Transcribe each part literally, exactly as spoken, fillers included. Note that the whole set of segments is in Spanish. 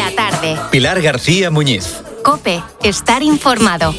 la tarde. Pilar García Muñiz. COPE, estar informado.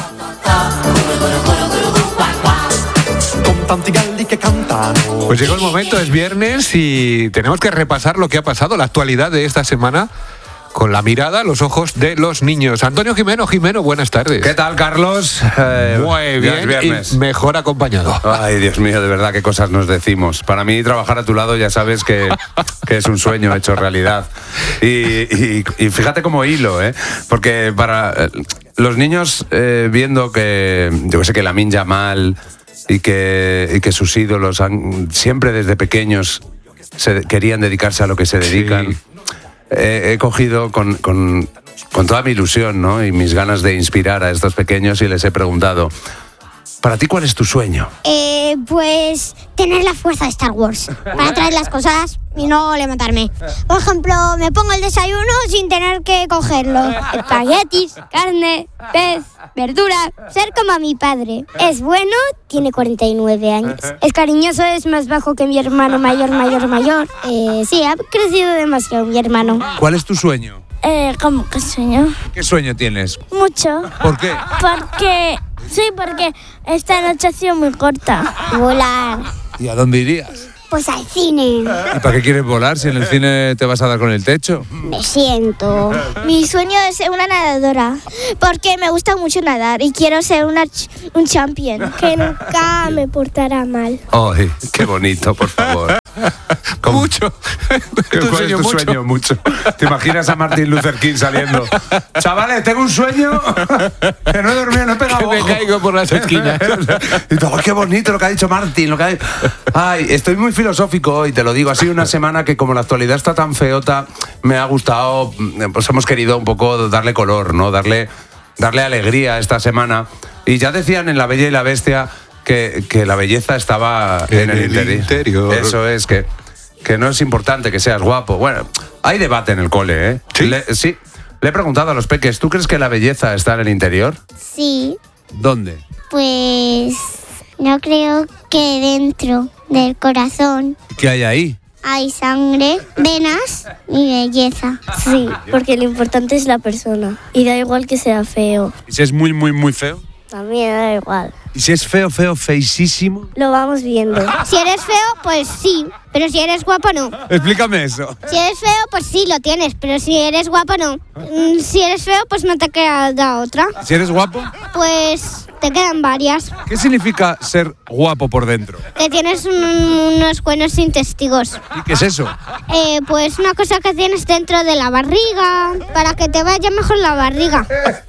Pues llegó el momento, es viernes y tenemos que repasar lo que ha pasado, la actualidad de esta semana, con la mirada, los ojos de los niños. Antonio Jimeno, Jimeno, buenas tardes. ¿Qué tal, Carlos? Eh, Muy bien, y mejor acompañado. Ay, Dios mío, de verdad, qué cosas nos decimos. Para mí, trabajar a tu lado ya sabes que, que es un sueño hecho realidad. Y, y, y fíjate cómo hilo, ¿eh? Porque para eh, los niños, eh, viendo que, yo que sé, que Lamine Yamal y que, y que sus ídolos han, siempre desde pequeños se, querían dedicarse a lo que se dedican... Sí. Eh, he cogido con, con, con toda mi ilusión, ¿no? Y mis ganas de inspirar a estos pequeños y les he preguntado, ¿para ti cuál es tu sueño? Eh, pues tener la fuerza de Star Wars para traer las cosas y no levantarme. Por ejemplo, me pongo el desayuno sin tener que cogerlo. Espaguetis, carne, pez, verdura. Ser como mi padre. Es bueno, tiene cuarenta y nueve años. Es cariñoso, es más bajo que mi hermano mayor, mayor, mayor. Eh, sí, ha crecido demasiado mi hermano. ¿Cuál es tu sueño? Eh, ¿cómo que sueño? ¿Qué sueño tienes? Mucho. ¿Por qué? Porque, sí, porque esta noche ha sido muy corta. Volar. ¿Y a dónde irías? Pues al cine. ¿Y para qué quieres volar si en el cine te vas a dar con el techo? Me siento. Mi sueño es ser una nadadora, porque me gusta mucho nadar y quiero ser una ch- un champion. Que nunca me portará mal. Ay, qué bonito, por favor. ¿Cómo? Mucho. ¿Cuál tu es sueño tu mucho. sueño? Mucho. ¿Te imaginas a Martin Luther King saliendo? Chavales, tengo un sueño que no he dormido, no he pegado Que me ojo. caigo por las esquinas. Y todo, qué bonito lo que ha dicho Martin. Lo que ha... Ay, estoy muy filosófico hoy, te lo digo. Ha sido una semana que, como la actualidad está tan feota, me ha gustado, pues hemos querido un poco darle color, ¿no? Darle, darle alegría a esta semana. Y ya decían en La Bella y la Bestia que, que la belleza estaba en, En el, el interi- interior. Eso es, que, que no es importante que seas guapo. Bueno, hay debate en el cole, ¿eh? ¿Sí? Le, sí. Le he preguntado a los peques, ¿tú crees que la belleza está en el interior? Sí, ¿Dónde? pues yo creo que dentro del corazón ¿Qué hay ahí? hay sangre, venas y belleza. Sí, porque lo importante es la persona. Y da igual que sea feo. ¿Y si es muy, muy, muy feo? También da igual. ¿Y si es feo, feo, feísimo? Lo vamos viendo. Si eres feo, pues sí, pero si eres guapo, no. Explícame eso. Si eres feo, pues sí, lo tienes, pero si eres guapo, no. Mm, Si eres feo, pues no te queda otra. ¿Si eres guapo? Pues te quedan varias. ¿Qué significa ser guapo por dentro? Que tienes un- unos buenos sin testigos. ¿Y qué es eso? Eh, pues una cosa que tienes dentro de la barriga, para que te vaya mejor la barriga.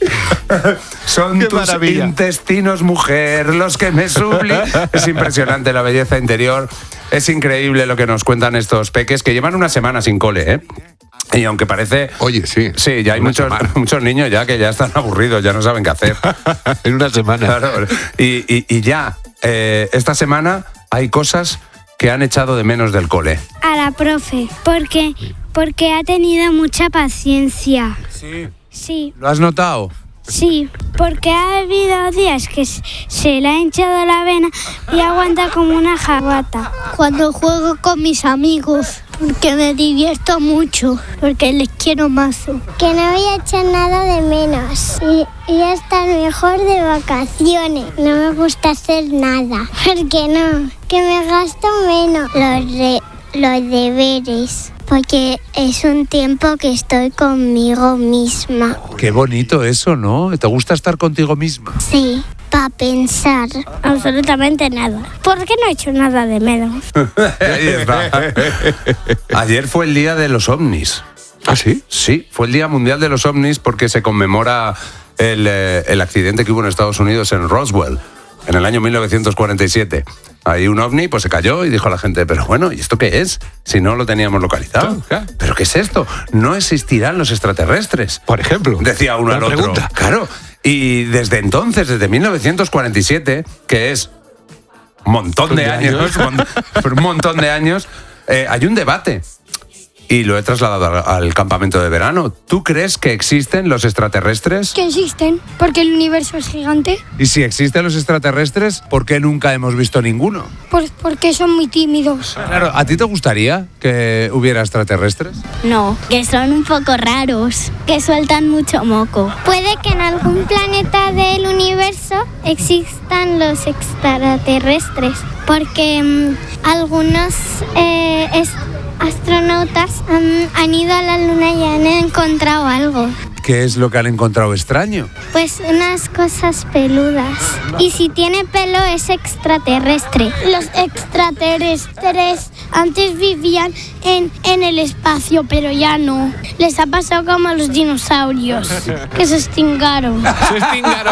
Son Qué tus maravilla. intestinos, mujer, los que me subliman. Es impresionante la belleza interior. Es increíble lo que nos cuentan estos peques que llevan una semana sin cole, ¿eh? Y aunque parece... Oye, sí. Sí, ya hay Una muchos, semana. muchos niños ya que ya están aburridos, ya no saben qué hacer. En una semana. Claro. Y, y- y ya, eh, esta semana hay cosas que han echado de menos del cole. A la profe, porque, porque ha tenido mucha paciencia. Sí. Sí, ¿Lo has notado? sí, porque ha habido días que se- se le ha hinchado la vena y aguanta como una jabata. Cuando juego con mis amigos, porque me divierto mucho, porque les quiero mazo. Que no voy a echar nada de menos y, y estar mejor de vacaciones. No me gusta hacer nada, porque no, que me gasto menos los, de, los deberes. Porque es un tiempo que estoy conmigo misma. Qué bonito eso, ¿no? ¿Te gusta estar contigo misma? Sí, para pensar. Absolutamente nada. ¿Por qué no he hecho nada de menos? Ahí está. Ayer fue el día de los ovnis. ¿Ah, sí? Sí, fue el Día Mundial de los OVNIs porque se conmemora el, eh, el accidente que hubo en Estados Unidos en Roswell, en el año mil novecientos cuarenta y siete. Ahí un ovni pues se cayó y dijo a la gente, pero bueno, ¿y esto qué es? Si no lo teníamos localizado. Claro, claro. ¿Pero qué es esto? No existirán los extraterrestres. Por ejemplo. Decía uno al Buena otro. pregunta. Claro. Y desde entonces, desde mil novecientos cuarenta y siete, que es un montón de, de años, años. mon- pero un montón de años, eh, hay un debate. y lo he trasladado al, al campamento de verano. ¿Tú crees que existen los extraterrestres? Que existen, porque el universo es gigante. Y si existen los extraterrestres, ¿por qué nunca hemos visto ninguno? Pues porque son muy tímidos. Claro, ¿a ti te gustaría que hubiera extraterrestres? No, que son un poco raros, que sueltan mucho moco. Puede que en algún planeta del universo existan los extraterrestres, porque mmm, algunos eh, es, astronautas um, han ido a la luna y han encontrado algo. ¿Qué es lo que han encontrado extraño? Pues unas cosas peludas. Y si tiene pelo es extraterrestre. Los extraterrestres antes vivían en, en el espacio, pero ya no. Les ha pasado como a los dinosaurios, que se extinguieron. Se extinguieron.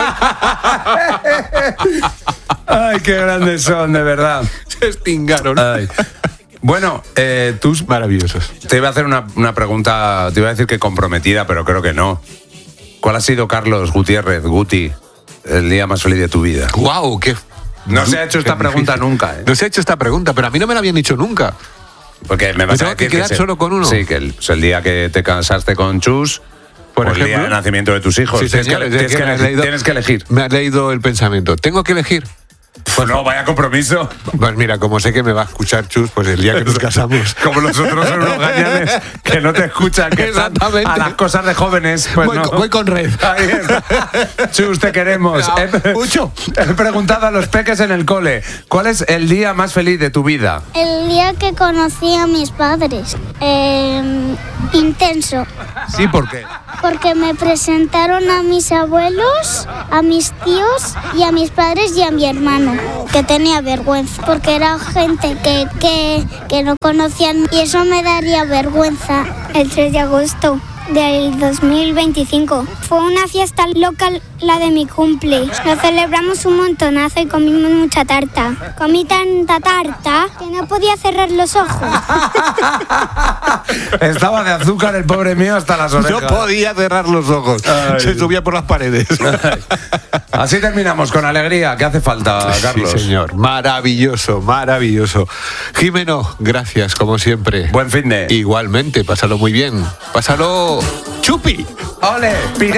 Ay, qué grandes son, de verdad. Se extinguieron. Ay. Bueno, eh, tú... Maravillosos. Te iba a hacer una, una pregunta, te iba a decir que comprometida, pero creo que no. ¿Cuál ha sido, Carlos Gutiérrez, Guti, el día más feliz de tu vida? ¡Guau! Qué... No se ha hecho esta pregunta nunca, ¿eh? No se ha hecho esta pregunta, pero a mí no me la habían dicho nunca. Porque me vas ¿Me a tengo que decir quedar se- solo con uno? Sí, que el, pues el día que te casaste con Chus, Por o el día ejemplo. de nacimiento de tus hijos. Sí, tienes, señor, que, es tienes, que que me has elegir, leído- tienes que elegir. Me has leído el pensamiento. ¿Tengo que elegir? Pues no, vaya compromiso. Pues mira, como sé que me va a escuchar Chus, pues el día que nos casamos. Como los otros son unos gañanes que no te escuchan, que están Exactamente. a las cosas de jóvenes. Pues voy, no. con, voy con red. Ahí está. Chus, te queremos. No, he, mucho. he preguntado a los peques en el cole, ¿cuál es el día más feliz de tu vida? El día que conocí a mis padres. Eh, intenso. Sí, ¿por qué? Porque me presentaron a mis abuelos, a mis tíos y a mis padres y a mi hermano, que tenía vergüenza, porque era gente que, que, que no conocían y eso me daría vergüenza. El tres de agosto del dos mil veinticinco. Fue una fiesta local, la de mi cumple. Lo celebramos un montonazo y comimos mucha tarta. Comí tanta tarta que no podía cerrar los ojos. Estaba de azúcar el pobre mío hasta las orejas. No podía cerrar los ojos. Ay. Se subía por las paredes. Así terminamos, con alegría. ¿Qué hace falta, Carlos? Sí, señor. Maravilloso, maravilloso. Jimeno, gracias, como siempre. Buen fin de... Igualmente, pásalo muy bien. Pásalo chupi. ¡Ole!